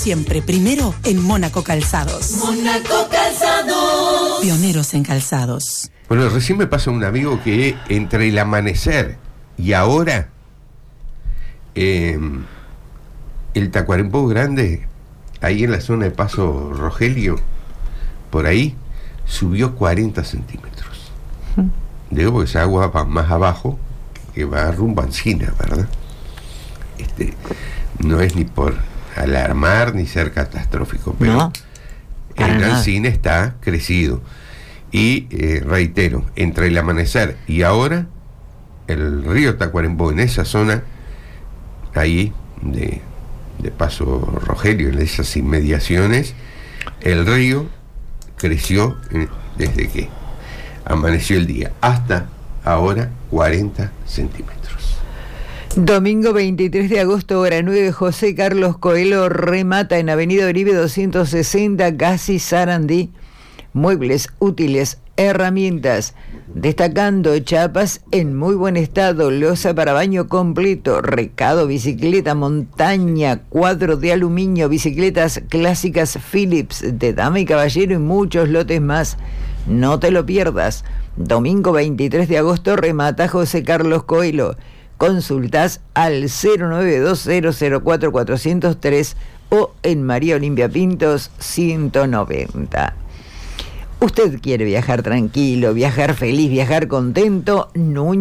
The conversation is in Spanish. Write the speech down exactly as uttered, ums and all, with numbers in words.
Siempre primero en Mónaco Calzados. Mónaco Calzados. Pioneros en calzados. Bueno, recién me pasa un amigo que entre el amanecer y ahora, eh, el Tacuarembó Grande, ahí en la zona de Paso Rogelio, por ahí, subió cuarenta centímetros. Digo, porque esa agua va más abajo, que va rumbo a Encina, ¿verdad? Este, no es ni por alarmar ni ser catastrófico, pero no, el Encina está crecido. Y eh, reitero, entre el amanecer y ahora, el río Tacuarembó en esa zona, ahí de, de Paso Rogelio, en esas inmediaciones, el río creció eh, desde que amaneció el día hasta ahora cuarenta centímetros. Domingo veintitrés de agosto, hora nueve, José Carlos Coelho remata en Avenida Oribe doscientos sesenta, casi Sarandí. Muebles, útiles, herramientas, destacando chapas en muy buen estado, loza para baño completo, recado, bicicleta, montaña, cuadro de aluminio, bicicletas clásicas Philips de dama y caballero y muchos lotes más. No te lo pierdas. Domingo veintitrés de agosto remata José Carlos Coelho. Consultas al cero nueve dos cero cero cuatro cuatro cero tres o en María Olimpia Pintos ciento noventa. ¿Usted quiere viajar tranquilo, viajar feliz, viajar contento? Núñez